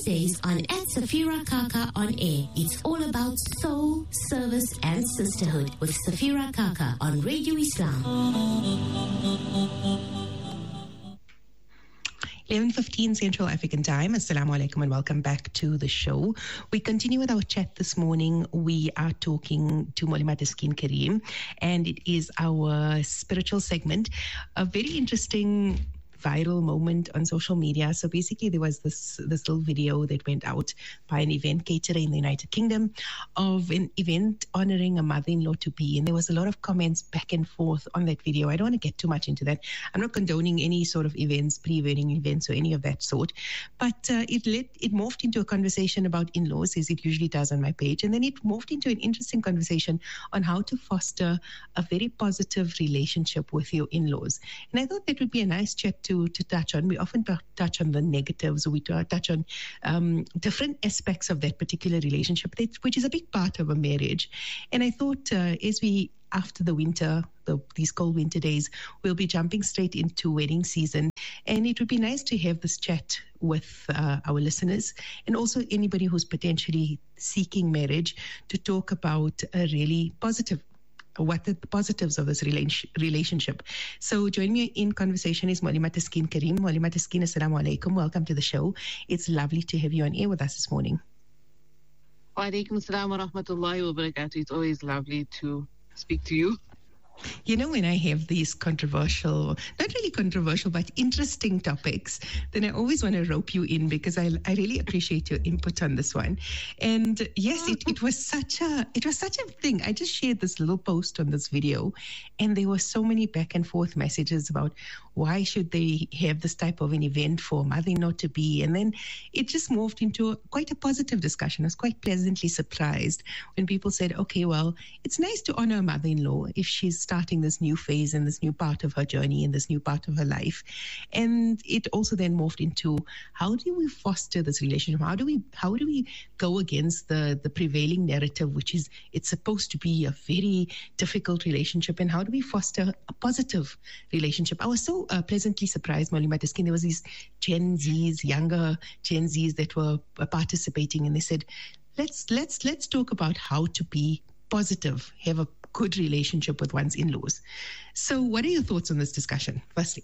Wednesdays on @Safira Kaka on air. It's all about soul, service and sisterhood with Safira Kaka on Radio Islam. 11:15 Central African Time. Assalamu alaikum and welcome back to the show. We continue with our chat this morning. We are talking to Molima Taskeen Kareem, and it is our spiritual segment. A very interesting viral moment on social media. So basically there was this little video that went out by an event caterer in the United Kingdom of an event honoring a mother-in-law to be, and there was a lot of comments back and forth on that video. I don't want to get too much into that. I'm not condoning any sort of events, pre-wedding events or any of that sort, but it morphed into a conversation about in-laws, as it usually does on my page, and then it morphed into an interesting conversation on how to foster a very positive relationship with your in-laws. And I thought that would be a nice chat to touch on. We often touch on the negatives, or we touch on different aspects of that particular relationship, which is a big part of a marriage. And I thought as we, after the winter, these cold winter days, we'll be jumping straight into wedding season. And it would be nice to have this chat with our listeners and also anybody who's potentially seeking marriage to talk about a really positive, what the positives of this relationship. So join me in conversation is Molima Taskeen Kareem. Molima Taskeen, assalamu alaikum. Welcome to the show. It's lovely to have you on air with us this morning. Wa alaikum assalam wa rahmatullahi wa barakatuh. It's always lovely to speak to you. You know, when I have these controversial, not really controversial, but interesting topics, then I always want to rope you in because I really appreciate your input on this one. And yes, it was such a thing. I just shared this little post on this video, and there were so many back and forth messages about why should they have this type of an event for mother-in-law to be, and then it just morphed into quite a positive discussion. I was quite pleasantly surprised when people said, okay, well, it's nice to honor a mother-in-law if she's starting this new phase and this new part of her journey and this new part of her life. And it also then morphed into, how do we foster this relationship? How do we go against the prevailing narrative, which is it's supposed to be a very difficult relationship, and how do we foster a positive relationship? I was so pleasantly surprised, Molima Taskeen. There was these younger Gen Zs that were participating, and they said, let's talk about how to be positive, have a good relationship with one's in-laws. So what are your thoughts on this discussion, firstly?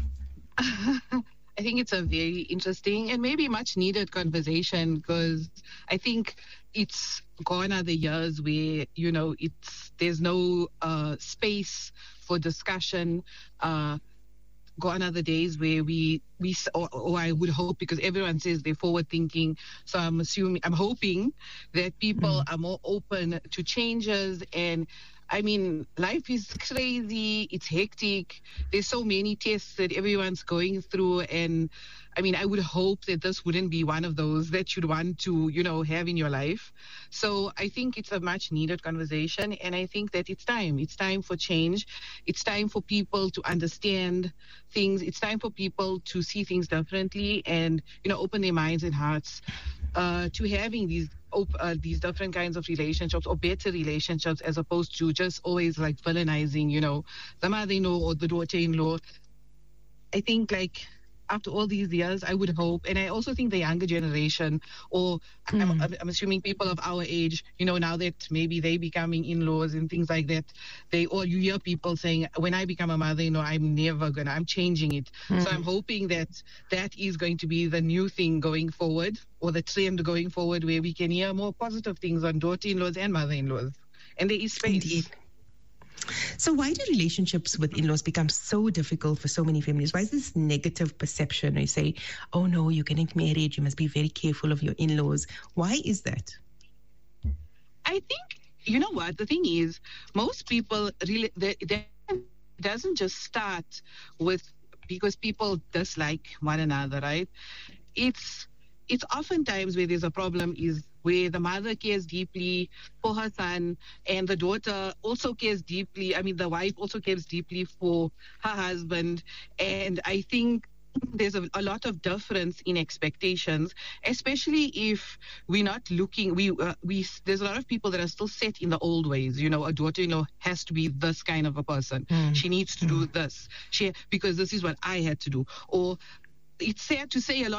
I think it's a very interesting and maybe much needed conversation, because I think it's gone are the years where, there's no space for discussion. Gone are the days where or I would hope, because everyone says they're forward thinking, so I'm hoping that people are more open to changes. And I mean, life is crazy, it's hectic, there's so many tests that everyone's going through, and I mean, I would hope that this wouldn't be one of those that you'd want to, have in your life. So I think it's a much needed conversation, and I think that it's time for change. It's time for people to understand things. It's time for people to see things differently and, open their minds and hearts to having these different kinds of relationships, or better relationships, as opposed to just always like villainizing, the mother-in-law or the daughter-in-law. I think after all these years, I would hope, and I also think the younger generation, or I'm assuming people of our age, now that maybe they becoming in-laws and things like that, you hear people saying, when I become a mother-in-law, I'm changing it. So I'm hoping that is going to be the new thing going forward, or the trend going forward, where we can hear more positive things on daughter-in-laws and mother-in-laws. And there is space. Indeed. So why do relationships with in-laws become so difficult for so many families? Why is this negative perception? You say, oh no, you're getting married, you must be very careful of your in-laws. Why is that? I think, you know what, the thing is, most people really, it doesn't just start with because people dislike one another, right? It's oftentimes where there's a problem is where the mother cares deeply for her son, and the daughter also cares deeply. I mean, the wife also cares deeply for her husband. And I think there's a lot of difference in expectations, especially if we're not looking. There's a lot of people that are still set in the old ways. A daughter-in-law has to be this kind of a person. She needs to do this. Because this is what I had to do. Or it's sad to say, a lot of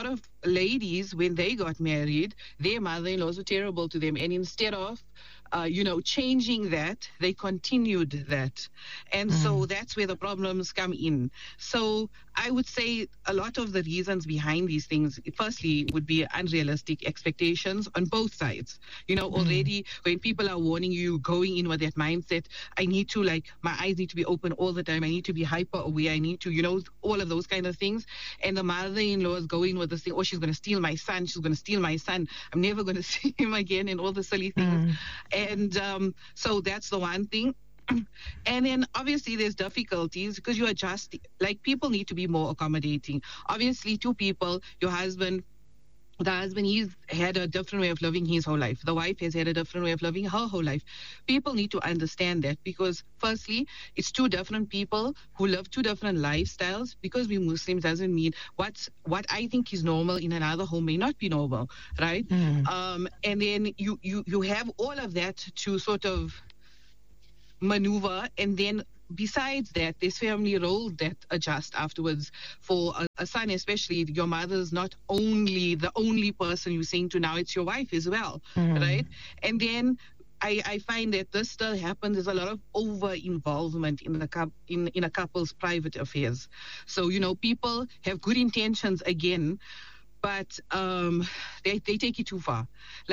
ladies, when they got married, their mother-in-laws were terrible to them. And instead of changing that, they continued that. And so that's where the problems come in. So I would say a lot of the reasons behind these things, firstly, would be unrealistic expectations on both sides. Already when people are warning you, going in with that mindset, I need to, my eyes need to be open all the time. I need to be hyper aware. I need to, all of those kind of things. And the mother-in-law is going with this thing, she's going to steal my son. She's going to steal my son. I'm never going to see him again, and all the silly things. And so that's the one thing. And then obviously there's difficulties because you adjust, people need to be more accommodating. Obviously, two people, the husband, he's had a different way of living his whole life. The wife has had a different way of living her whole life. People need to understand that because firstly, it's two different people who live two different lifestyles. Because we're Muslims doesn't mean what I think is normal in another home may not be normal, right? And then you have all of that to sort of maneuver, and then besides that, there's family roles that adjust afterwards. For a son especially, your mother's not only the only person you're saying to now, it's your wife as well, right? And then I find that this still happens. There's a lot of over-involvement in a couple's private affairs. So, people have good intentions again, but they take it too far.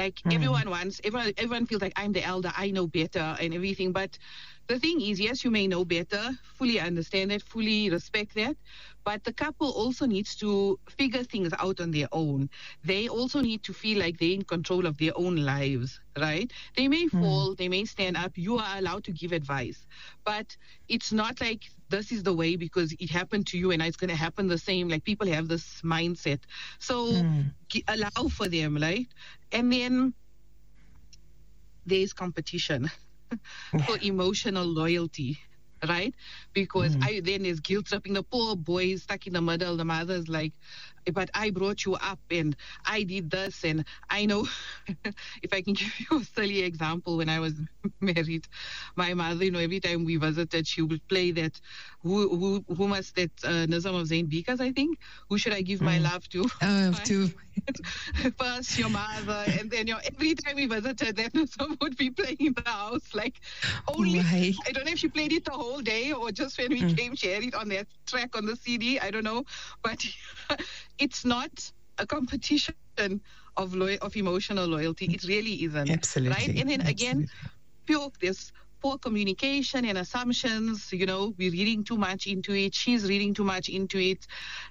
Everyone feels like I'm the elder, I know better and everything. But the thing is, yes, you may know better, fully understand it, fully respect that. But the couple also needs to figure things out on their own. They also need to feel like they're in control of their own lives, right? They may fall, they may stand up. You are allowed to give advice. But it's not like this is the way because it happened to you and it's going to happen the same. People have this mindset. So allow for them, right? And then there's competition for emotional loyalty. Right? Because then there's guilt tripping. The poor boy is stuck in the middle. The mother's like, but I brought you up and I did this. And I know, if I can give you a silly example, when I was married, my mother, every time we visited, she would play that, who must that Nizam of Zain Bikas, I think? Who should I give my love to? First your mother, and then every time we visited, that Nizam would be playing in the house. I don't know if she played it the whole day or just when we came, she had it on that track on the CD. I don't know. But it's not a competition of emotional loyalty. It really isn't. Absolutely. Right? And then again, there's poor communication and assumptions. We're reading too much into it. She's reading too much into it.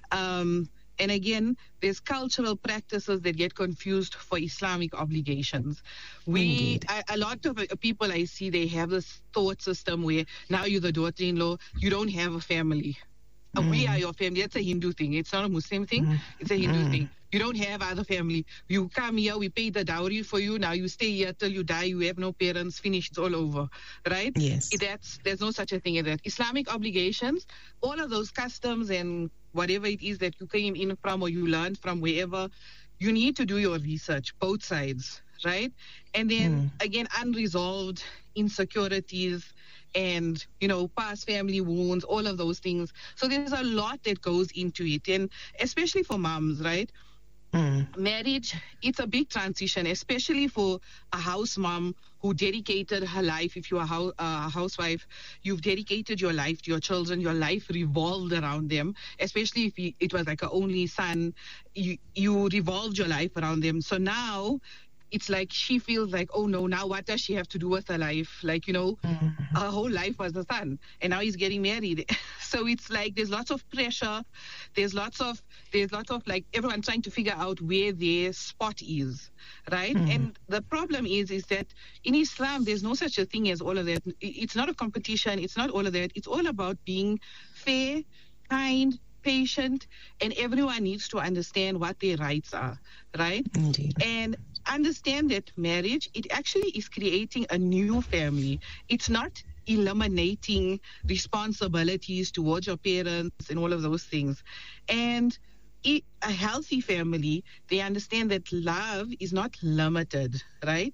And again, there's cultural practices that get confused for Islamic obligations. A lot of people I see, they have this thought system where now you're the daughter-in-law, you don't have a family. We are your family. That's a Hindu thing. It's not a Muslim thing. It's a Hindu thing. You don't have other family. You come here, we pay the dowry for you. Now you stay here till you die. You have no parents. Finished. It's all over. Right? Yes. There's no such a thing as that. Islamic obligations, all of those customs and whatever it is that you came in from or you learned from wherever, you need to do your research, both sides. Right? And then, again, unresolved insecurities and, past family wounds, all of those things. So there's a lot that goes into it. And especially for moms, right? Marriage, it's a big transition, especially for a house mom who dedicated her life. If you're a housewife, you've dedicated your life to your children. Your life revolved around them, especially if it was like an only son. You revolved your life around them. So now it's like she feels like, oh no, now what does she have to do with her life? Her whole life was the son, and now he's getting married. So it's like there's lots of pressure. There's lots of everyone trying to figure out where their spot is, right? And the problem is that in Islam, there's no such a thing as all of that. It's not a competition. It's not all of that. It's all about being fair, kind, patient, and everyone needs to understand what their rights are, right? Indeed. And understand that marriage, it actually is creating a new family. It's not eliminating responsibilities towards your parents and all of those things. And a healthy family, they understand that love is not limited, right?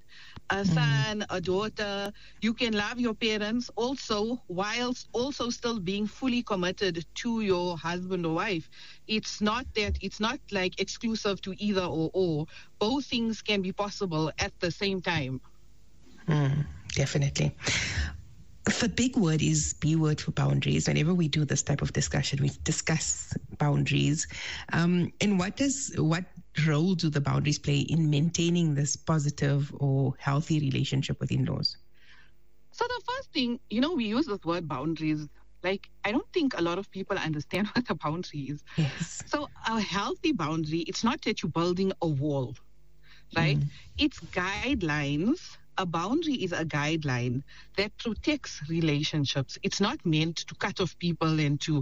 a son, a daughter. You can love your parents also whilst also still being fully committed to your husband or wife. It's not like exclusive to either or. Both things can be possible at the same time. Definitely. The big word is B word for boundaries. Whenever we do this type of discussion, we discuss boundaries. And what role do the boundaries play in maintaining this positive or healthy relationship with in-laws? So the first thing, we use this word boundaries. Like, I don't think a lot of people understand what a boundary is. Yes. So a healthy boundary, it's not that you're building a wall, right? It's guidelines. A boundary is a guideline that protects relationships. It's not meant to cut off people and to,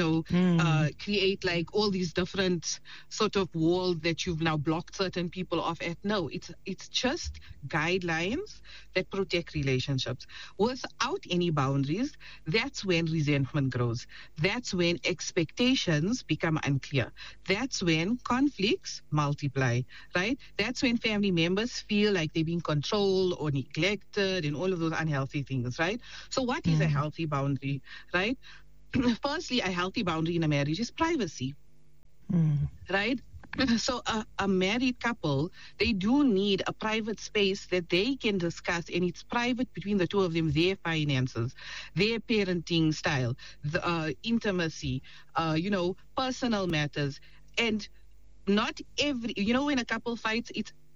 create like all these different sort of walls that you've now blocked certain people off at. No, it's just guidelines that protect relationships. Without any boundaries, that's when resentment grows. That's when expectations become unclear. That's when conflicts multiply, right? That's when family members feel like they're being controlled or neglected and all of those unhealthy things, right? So what is a healthy boundary, right? Firstly, a healthy boundary in a marriage is privacy, right? So a married couple, they do need a private space that they can discuss, and it's private between the two of them, their finances, their parenting style, the intimacy, personal matters. And not every, when a couple fights,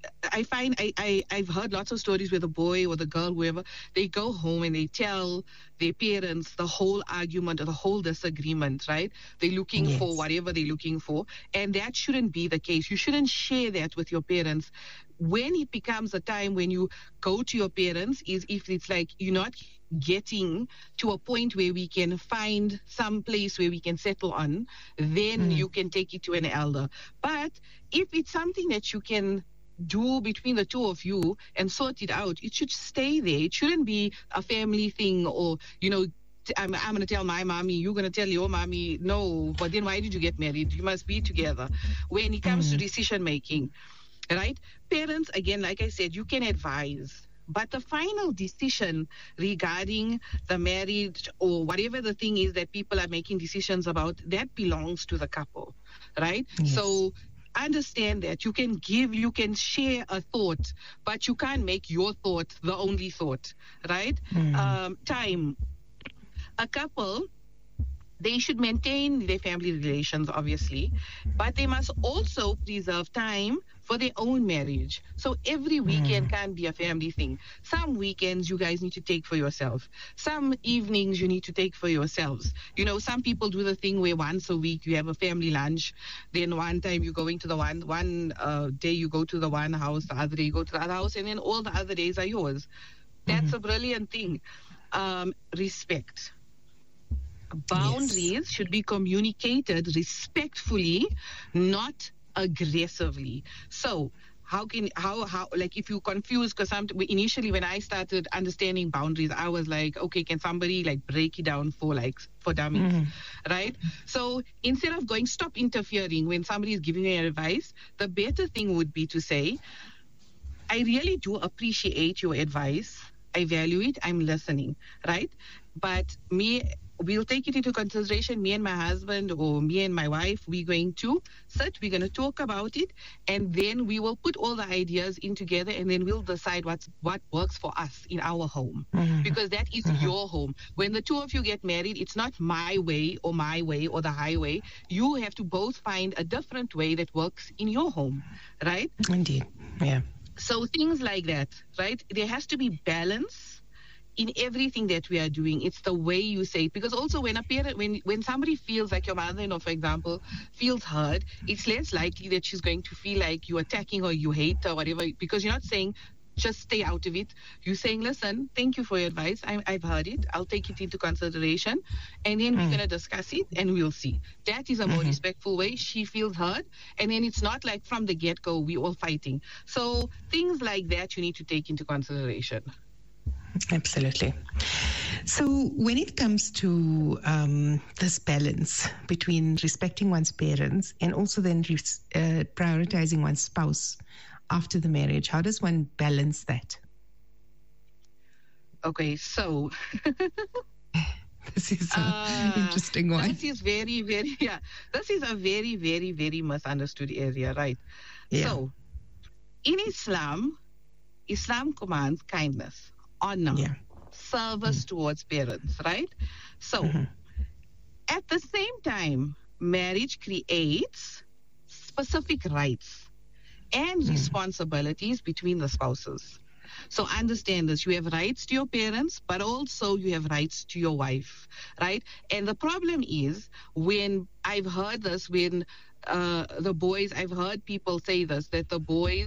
I've heard lots of stories where the boy or the girl, whoever, they go home and they tell their parents the whole argument or the whole disagreement, right? They're looking for whatever they're looking for. And that shouldn't be the case. You shouldn't share that with your parents. When it becomes a time when you go to your parents is if it's like you're not getting to a point where we can find some place where we can settle on, then you can take it to an elder. But if it's something that you can do between the two of you and sort it out, it should stay there. It shouldn't be a family thing or, I'm going to tell my mommy, you're going to tell your mommy. No, but then why did you get married? You must be together. When it comes to decision making, right? Parents, again, like I said, you can advise. But the final decision regarding the marriage or whatever the thing is that people are making decisions about, that belongs to the couple, right? Yes. So understand that you can share a thought, but you can't make your thought the only thought, right? Time. A couple, they should maintain their family relations, obviously, but they must also preserve time for their own marriage. So every weekend can't be a family thing. Some weekends you guys need to take for yourself. Some evenings you need to take for yourselves. Some people do the thing where once a week you have a family lunch. Then one time you're going to the one day you go to the one house, the other day you go to the other house, and then all the other days are yours. That's a brilliant thing. Respect. Boundaries should be communicated respectfully, not aggressively. So how like if you confuse, because initially when I started understanding boundaries, I was like, okay, can somebody like break it down for dummies, right? So instead of going, stop interfering when somebody is giving you advice, the better thing would be to say, I really do appreciate your advice. I value it. I'm listening, right? But we'll take it into consideration. Me and my husband or me and my wife, we're going to sit, we're going to talk about it, and then we will put all the ideas in together, and then we'll decide what works for us in our home. Because that is your home. When the two of you get married, it's not my way or the highway. You have to both find a different way that works in your home, right? Indeed, yeah. So things like that, right? There has to be balance in everything that we are doing. It's the way you say it. Because also when a parent, when somebody feels like your mother-in-law, for example, feels heard, it's less likely that she's going to feel like you attacking or you hate her or whatever, because you're not saying, just stay out of it. You're saying, listen, thank you for your advice. I've heard it. I'll take it into consideration. And then we're going to discuss it and we'll see. That is a more respectful way. She feels heard. And then it's not like from the get-go, we're all fighting. So things like that you need to take into consideration. Absolutely. So when it comes to this balance between respecting one's parents and also then prioritizing one's spouse after the marriage, how does one balance that? Okay, so This is an interesting one. this is very, very, yeah. This is a very, very, very misunderstood area, right? Yeah. So, in Islam commands kindness, honor, Yeah. service towards parents, right? So, at the same time, marriage creates specific rights and responsibilities between the spouses. So understand this. You have rights to your parents, but also you have rights to your wife, right? And the problem is when I've heard this, when the boys, I've heard people say this, that the boy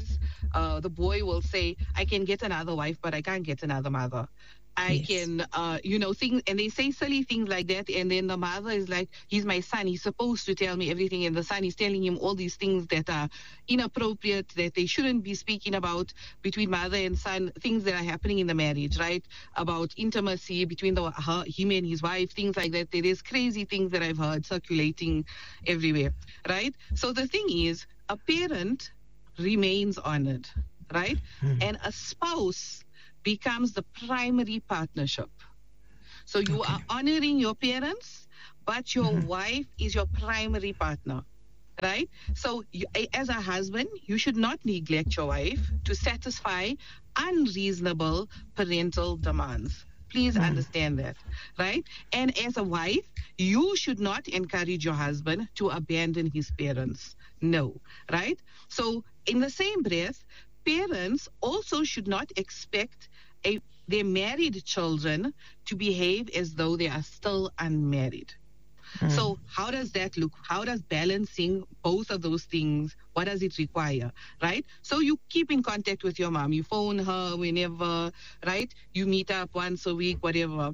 will say, I can get another wife, but I can't get another mother. I can, things, and they say silly things like that. And then the mother is like, he's my son. He's supposed to tell me everything. And the son is telling him all these things that are inappropriate, that they shouldn't be speaking about between mother and son, things that are happening in the marriage, right? About intimacy between him and his wife, things like that. There is crazy things that I've heard circulating everywhere, right? So the thing is, a parent remains honored, right? And a spouse becomes the primary partnership. So you are honoring your parents, but your wife is your primary partner, right? So as a husband, you should not neglect your wife to satisfy unreasonable parental demands. Please understand that, right? And as a wife, you should not encourage your husband to abandon his parents. No, right? So in the same breath, parents also should not expect their married children to behave as though they are still unmarried. So how does that look? How does balancing both of those things, what does it require, right? So you keep in contact with your mom. You phone her whenever, right? You meet up once a week, whatever.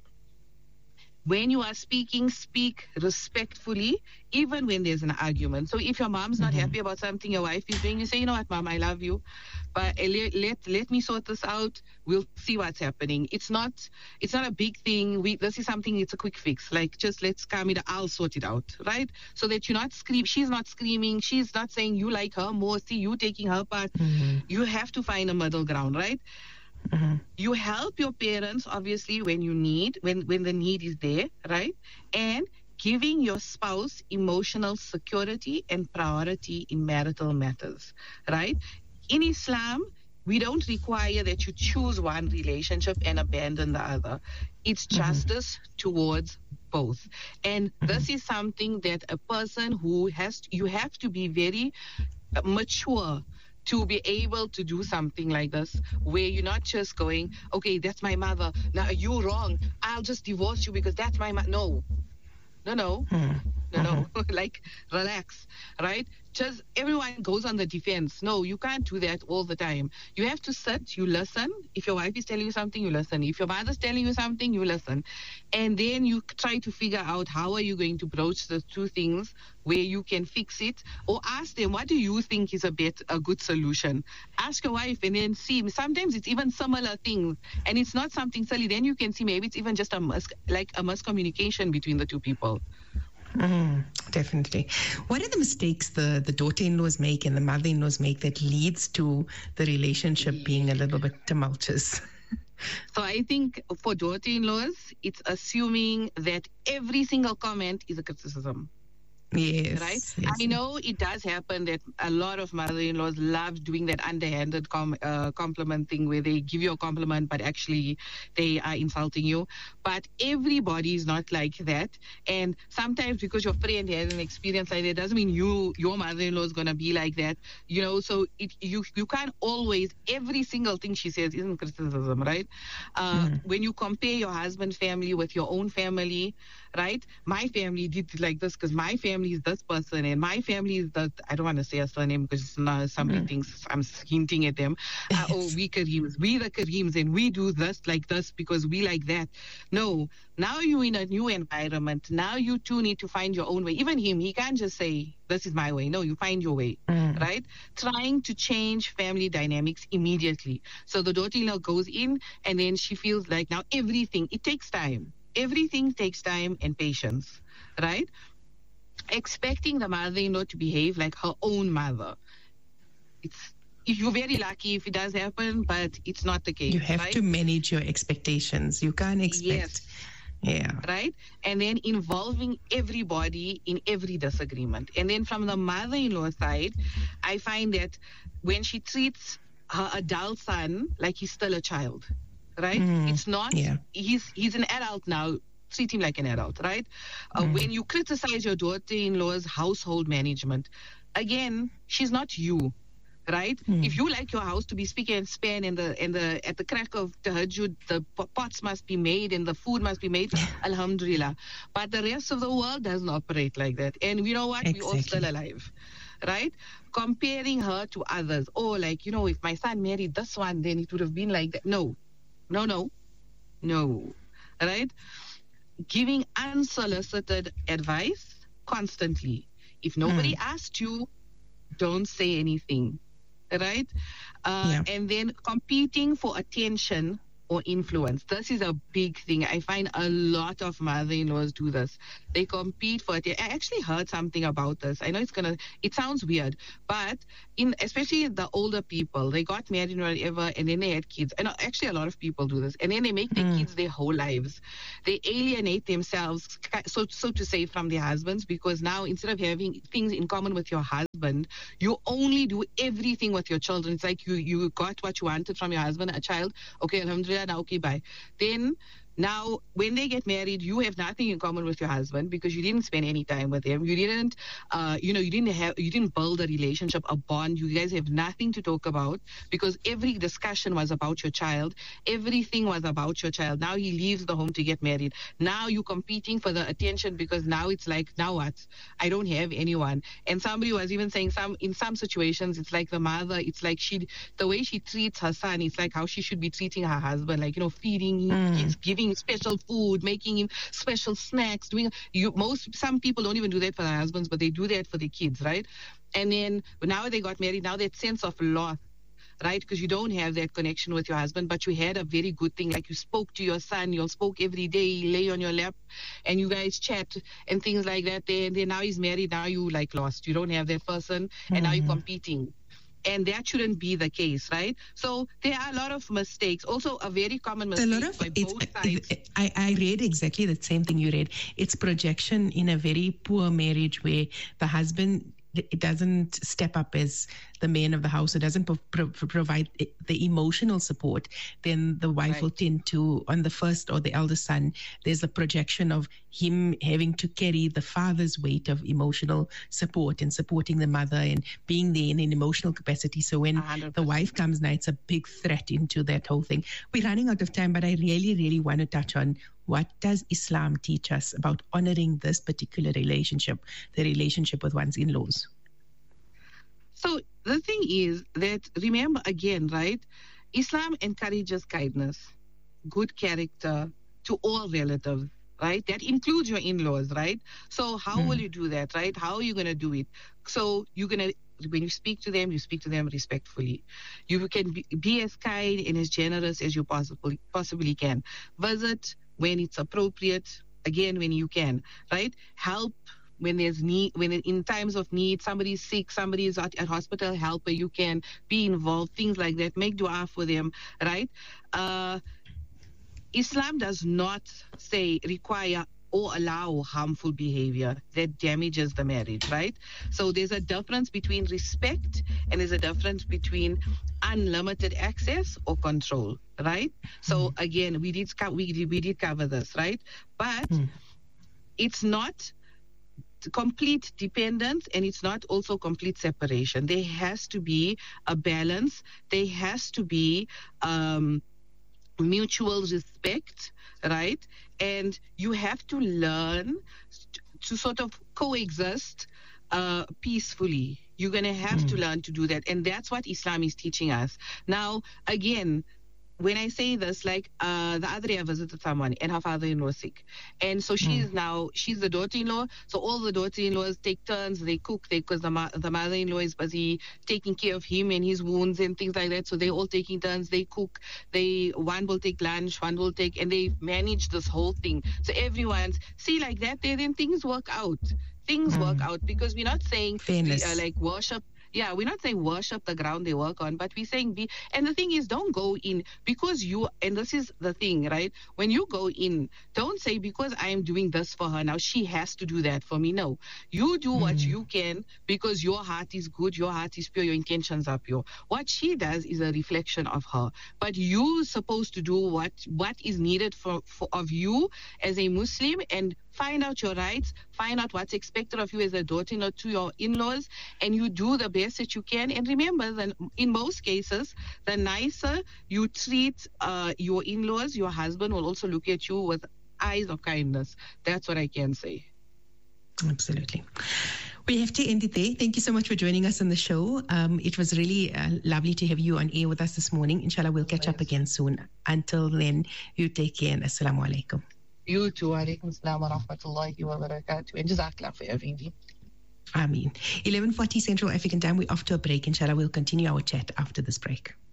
When you are speaking, speak respectfully, even when there's an argument. So if your mom's not happy about something your wife is doing, you say, you know what, Mom, I love you, but let me sort this out. We'll see what's happening. It's not a big thing. This is something, it's a quick fix. Like, just let's calm it, I'll sort it out, right? So that you're not she's not screaming, she's not saying you like her more, see you taking her part. You have to find a middle ground, right? You help your parents, obviously, when you need, when the need is there, right? And giving your spouse emotional security and priority in marital matters, right? In Islam, we don't require that you choose one relationship and abandon the other. It's justice towards both. And this is something that a person you have to be very mature to be able to do something like this, where you're not just going, okay, that's my mother, now you're wrong, I'll just divorce you because that's my mother. No. Like, relax, right? Just everyone goes on the defense. No, you can't do that all the time. You have to sit, you listen. If your wife is telling you something, you listen. If your mother's telling you something, you listen. And then you try to figure out how are you going to broach the two things where you can fix it, or ask them, what do you think is a good solution? Ask your wife and then see. Sometimes it's even similar things and it's not something silly. Then you can see maybe it's even just a miscommunication between the two people. Definitely. What are the mistakes the daughter-in-laws make and the mother-in-laws make that leads to the relationship being a little bit tumultuous? So I think for daughter-in-laws, it's assuming that every single comment is a criticism. Yes. Right? Yes. I know it does happen that a lot of mother-in-laws love doing that underhanded compliment thing where they give you a compliment, but actually they are insulting you. But everybody is not like that. And sometimes because your friend has an experience like that, doesn't mean your mother-in-law is going to be like that. So you can't always, every single thing she says isn't criticism, right? When you compare your husband's family with your own family, right? My family did like this because my family is this person and my family is that. I don't want to say a surname because somebody thinks I'm hinting at them. We Kareems, we the Kareems, and we do this like this because we like that. No, now you're in a new environment. Now you too need to find your own way. Even him, he can't just say, this is my way. No, you find your way, right? Trying to change family dynamics immediately. So the daughter-in-law goes in and then she feels like now everything, it takes time. Everything takes time and patience, right? Expecting the mother-in-law to behave like her own mother, you're very lucky if it does happen, but it's not the case. You have right? to manage your expectations. You can't expect. Yes. Yeah. Right? And then involving everybody in every disagreement. And then from the mother-in-law side, I find that when she treats her adult son like he's still a child, right? It's not, he's an adult now. Treat him like an adult, right? When you criticize your daughter-in-law's household management, again, she's not you. Right? If you like your house to be spick and span and at the crack of tahajjud, the pots must be made and the food must be made, alhamdulillah. But the rest of the world doesn't operate like that. And you know what? Exactly. We're all still alive. Right? Comparing her to others. Oh, like, you know, if my son married this one, then it would have been like that. No. Right? Giving unsolicited advice constantly. If nobody asked you, don't say anything. Right? And then competing for attention or influence. This is a big thing. I find a lot of mother-in-laws do this. They compete for it. I actually heard something about this. I know it sounds weird, but especially the older people, they got married or whatever, and then they had kids. And actually a lot of people do this. And then they make their kids their whole lives. They alienate themselves, so to say, from their husbands, because now instead of having things in common with your husband, you only do everything with your children. It's like you got what you wanted from your husband, a child. Okay, alhamdulillah, now okay, bye. Then now, when they get married, you have nothing in common with your husband because you didn't spend any time with him. You didn't, you didn't build a relationship, a bond. You guys have nothing to talk about because every discussion was about your child. Everything was about your child. Now he leaves the home to get married. Now you're competing for the attention because now it's like, now what? I don't have anyone. And somebody was even saying in some situations, it's like the mother, it's like the way she treats her son, it's like how she should be treating her husband, like, feeding him, giving special food, making him special snacks, some people don't even do that for their husbands, but they do that for their kids, right? And then now they got married, now that sense of loss, right? Because you don't have that connection with your husband, but you had a very good thing, like you spoke to your son, you spoke every day, he lay on your lap, and you guys chat and things like that. And then now he's married, now you like lost. You don't have that person, and now you're competing. And that shouldn't be the case, right? So there are a lot of mistakes. Also, a very common mistake by both sides. I read exactly the same thing you read. It's projection in a very poor marriage where the husband doesn't step up as the man of the house, or doesn't provide the emotional support, then the wife will tend to, on the first or the eldest son, there's a projection of him having to carry the father's weight of emotional support and supporting the mother and being there in an emotional capacity. So when 100%. The wife comes now, it's a big threat into that whole thing. We're running out of time, but I really, really want to touch on what does Islam teach us about honoring this particular relationship, the relationship with one's in-laws? So the thing is that, remember again, right? Islam encourages kindness, good character to all relatives, right? That includes your in-laws, right? So how will you do that, right? How are you going to do it? So when you speak to them respectfully. You can be as kind and as generous as you possibly can. Visit when it's appropriate, again, when you can, right? Help when there's need, when in times of need, somebody's sick, somebody is at hospital, help where you can, be involved, things like that. Make dua for them, right? Islam does not require or allow harmful behavior that damages the marriage, right? So there's a difference between respect and there's a difference between unlimited access or control, right? So again, we did cover this, right? But it's not complete dependence and it's not also complete separation. There has to be a balance. There has to be mutual respect, right? And you have to learn to sort of coexist peacefully. You're going to have to learn to do that. And that's what Islam is teaching us. Now, again, when I say this, like the other day I visited someone and her father-in-law is sick. And so she's the daughter-in-law. So all the daughter-in-laws take turns. They cook because the mother-in-law is busy taking care of him and his wounds and things like that. So they're all taking turns. They cook. One will take lunch, one will take, and they manage this whole thing. So everyone's, like that, then things work out. Things work out because we're not saying like worship. yeah, we're not saying worship the ground they work on, but we're saying be. And the thing is, don't go in because you. And this is the thing, right? When you go in, don't say because I am doing this for her now, she has to do that for me. No, you do what you can because your heart is good, your heart is pure, your intentions are pure. What she does is a reflection of her, but you're supposed to do what is needed of you as a Muslim, and find out your rights, find out what's expected of you as a daughter-in-law to your in-laws, and you do the best that you can. And remember that in most cases, the nicer you treat your in-laws, your husband will also look at you with eyes of kindness. That's what I can say. Absolutely. We have to end it there. Thank you so much for joining us on the show. It was really lovely to have you on air with us this morning. Inshallah, we'll catch up again soon. Until then, you take care and assalamu alaikum. You too. Alaikum assalam wa rahmatullahi wa barakatuh. And jazakallah for everything. Ameen. 11:40 Central African Time. We're off to a break. Inshallah, we'll continue our chat after this break.